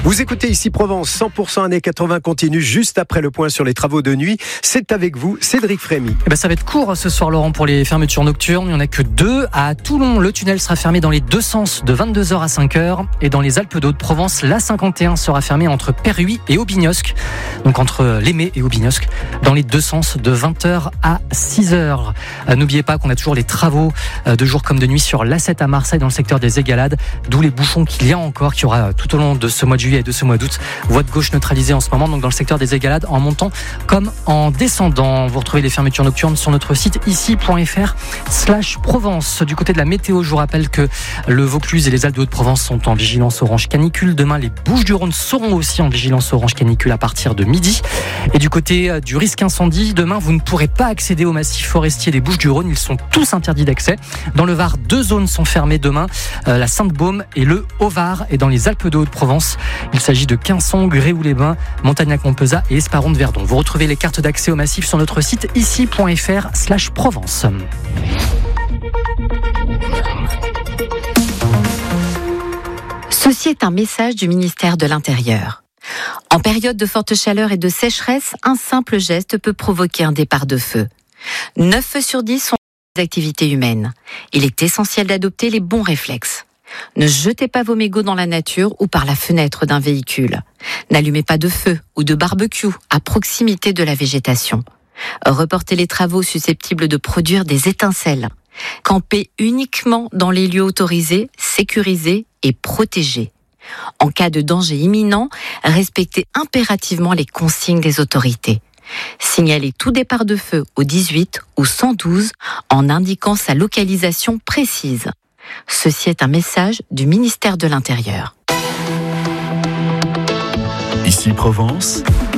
Vous écoutez ici Provence, 100% années 80 continue juste après le point sur les travaux de nuit. C'est avec vous, Cédric Frémy. Ça va être court ce soir, Laurent, pour les fermetures nocturnes. Il n'y en a que 2 à Toulon. Le tunnel sera fermé dans les 2 sens de 22h à 5h. Et dans les Alpes d'Haute-Provence, l'A51 sera fermée entre Perruy et Aubignosc. Donc entre Lémé et Aubignosc, dans les 2 sens de 20h à 6h. N'oubliez pas qu'on a toujours les travaux de jour comme de nuit sur l'A7 à Marseille dans le secteur des Égalades. D'où les bouchons qu'il y a encore, qu'il y aura tout au long de ce mois de juillet et de ce mois d'août. Voie de gauche neutralisée en ce moment, donc dans le secteur des Égalades, en montant comme en descendant. Vous retrouvez les fermetures nocturnes sur notre site ici.fr/Provence. Du côté de la météo, je vous rappelle que le Vaucluse et les Alpes de Haute-Provence sont en vigilance orange canicule. Demain, les Bouches-du-Rhône seront aussi en vigilance orange canicule à partir de midi. Et du côté du risque incendie, demain, vous ne pourrez pas accéder au massif forestier des Bouches-du-Rhône. Ils sont tous interdits d'accès. Dans le Var, 2 zones sont fermées demain, la Sainte-Baume et le Haut-Var. Et dans les Alpes de Haute-Provence, il s'agit de Quinson, Gréoux-les-Bains, Montagnac-Montpezat et Esparon-de-Verdon. Vous retrouvez les cartes d'accès au massif sur notre site ici.fr/Provence. Ceci est un message du ministère de l'Intérieur. En période de forte chaleur et de sécheresse, un simple geste peut provoquer un départ de feu. 9 feux sur 10 sont des activités humaines. Il est essentiel d'adopter les bons réflexes. Ne jetez pas vos mégots dans la nature ou par la fenêtre d'un véhicule. N'allumez pas de feu ou de barbecue à proximité de la végétation. Reportez les travaux susceptibles de produire des étincelles. Campez uniquement dans les lieux autorisés, sécurisés et protégés. En cas de danger imminent, respectez impérativement les consignes des autorités. Signalez tout départ de feu au 18 ou 112 en indiquant sa localisation précise. Ceci est un message du ministère de l'Intérieur. Ici Provence,